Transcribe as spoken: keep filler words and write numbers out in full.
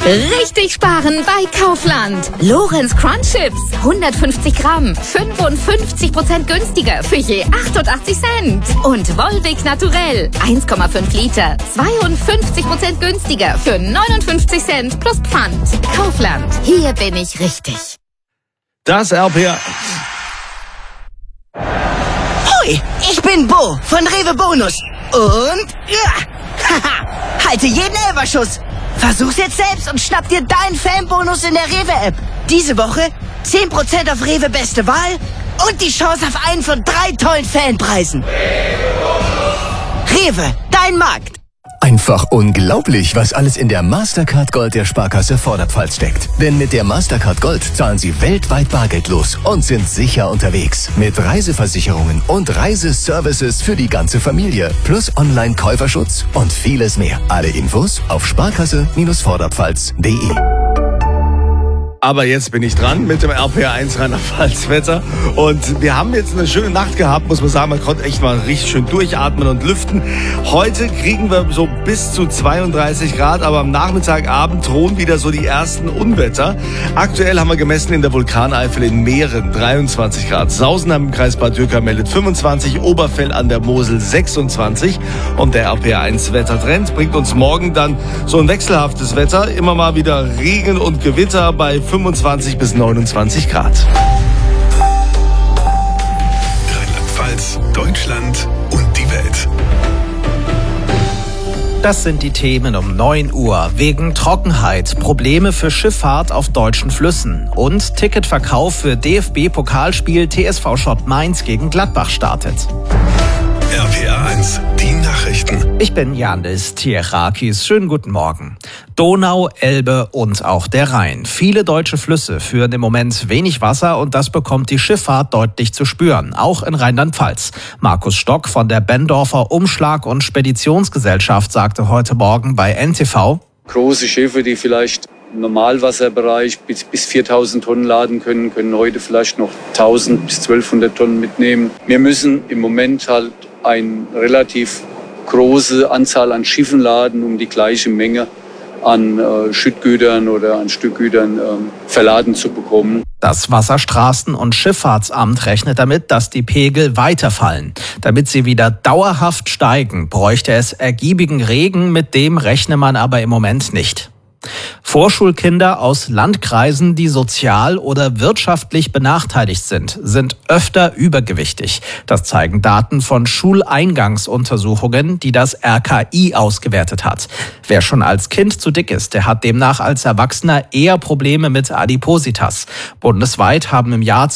Richtig sparen bei Kaufland. Lorenz Crunch Chips, hundertfünfzig Gramm, fünfundfünfzig Prozent günstiger für je achtundachtzig Cent. Und Volvic Naturell, eins Komma fünf Liter, zweiundfünfzig Prozent günstiger für neunundfünfzig Cent plus Pfand. Kaufland, hier bin ich richtig. Das R P A. Hoi, ich bin Bo von Rewe Bonus. Und, ja, haha, halte jeden Elferschuss. Versuch's jetzt selbst und schnapp dir deinen Fanbonus in der Rewe-App. Diese Woche zehn Prozent auf Rewe Beste Wahl und die Chance auf einen von drei tollen Fanpreisen. Rewe, dein Markt. Einfach unglaublich, was alles in der Mastercard Gold der Sparkasse Vorderpfalz steckt. Denn mit der Mastercard Gold zahlen Sie weltweit bargeldlos und sind sicher unterwegs. Mit Reiseversicherungen und Reiseservices für die ganze Familie. Plus Online-Käuferschutz und vieles mehr. Alle Infos auf sparkasse Vorderpfalz punkt de. Aber jetzt bin ich dran mit dem R P R eins Rheinland-Pfalz-Wetter. Und wir haben jetzt eine schöne Nacht gehabt, muss man sagen. Man konnte echt mal richtig schön durchatmen und lüften. Heute kriegen wir so bis zu zweiunddreißig Grad, aber am Nachmittagabend drohen wieder so die ersten Unwetter. Aktuell haben wir gemessen in der Vulkaneifel in Mähren dreiundzwanzig Grad. Sausenheim im Kreis Bad Dürkheim meldet fünfundzwanzig, Oberfell an der Mosel sechsundzwanzig. Und der R P R eins Wettertrend bringt uns morgen dann so ein wechselhaftes Wetter. Immer mal wieder Regen und Gewitter bei fünfundzwanzig bis neunundzwanzig Grad. Rheinland-Pfalz, Deutschland und die Welt. Das sind die Themen um neun Uhr. Wegen Trockenheit, Probleme für Schifffahrt auf deutschen Flüssen und Ticketverkauf für D F B-Pokalspiel T S V Schott Mainz gegen Gladbach startet. R P R eins, die Nachrichten. Ich bin Janis Tierakis. Schönen guten Morgen. Donau, Elbe und auch der Rhein. Viele deutsche Flüsse führen im Moment wenig Wasser und das bekommt die Schifffahrt deutlich zu spüren, auch in Rheinland-Pfalz. Markus Stock von der Bendorfer Umschlag- und Speditionsgesellschaft sagte heute Morgen bei N T V: Große Schiffe, die vielleicht im Normalwasserbereich bis, bis viertausend Tonnen laden können, können heute vielleicht noch tausend bis zwölfhundert Tonnen mitnehmen. Wir müssen im Moment halt eine relativ große Anzahl an Schiffen laden, um die gleiche Menge an äh, Schüttgütern oder an Stückgütern äh, verladen zu bekommen. Das Wasserstraßen- und Schifffahrtsamt rechnet damit, dass die Pegel weiterfallen. Damit sie wieder dauerhaft steigen, bräuchte es ergiebigen Regen, mit dem rechne man aber im Moment nicht. Vorschulkinder aus Landkreisen, die sozial oder wirtschaftlich benachteiligt sind, sind öfter übergewichtig. Das zeigen Daten von Schuleingangsuntersuchungen, die das R K I ausgewertet hat. Wer schon als Kind zu dick ist, der hat demnach als Erwachsener eher Probleme mit Adipositas. Bundesweit haben im Jahr